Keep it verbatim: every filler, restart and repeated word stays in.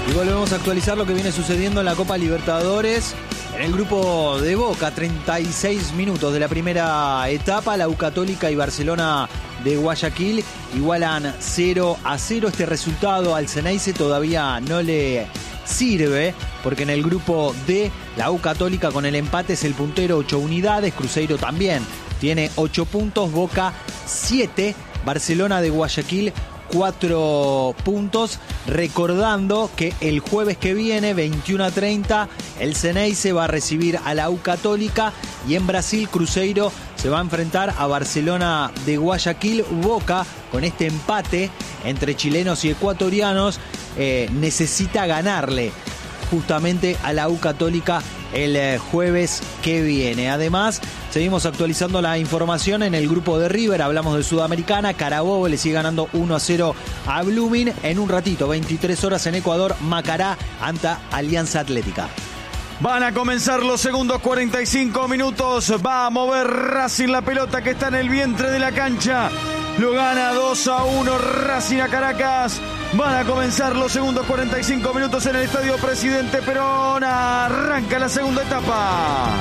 Y volvemos a actualizar lo que viene sucediendo en la Copa Libertadores. En el grupo de Boca, treinta y seis minutos de la primera etapa, la U Católica y Barcelona de Guayaquil igualan cero a cero. Este resultado al Xeneize todavía no le sirve, porque en el grupo D, la U Católica con el empate es el puntero, ocho unidades, Cruzeiro también tiene ocho puntos, Boca siete, Barcelona de Guayaquil cuatro puntos. Recordando que el jueves que viene, veintiuno a treinta, el Xeneize va a recibir a la U Católica y en Brasil Cruzeiro se va a enfrentar a Barcelona de Guayaquil. Boca, con este empate entre chilenos y ecuatorianos, eh, necesita ganarle justamente a la U Católica el eh, jueves que viene. Además, seguimos actualizando la información en el grupo de River. Hablamos de Sudamericana. Carabobo le sigue ganando uno a cero a Blooming. En un ratito, veintitrés horas en Ecuador, Macará ante Alianza Atlética. Van a comenzar los segundos cuarenta y cinco minutos. Va a mover Racing la pelota que está en el vientre de la cancha. Lo gana dos a uno Racing a Caracas. Van a comenzar los segundos cuarenta y cinco minutos en el Estadio Presidente Perón. Arranca la segunda etapa.